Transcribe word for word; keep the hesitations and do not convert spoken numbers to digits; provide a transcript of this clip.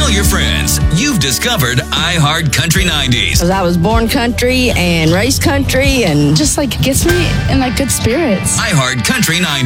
tell your friends you've discovered iHeart Country nineties. Because I was born country and raised country and just like gets me in like good spirits. iHeart Country nineties.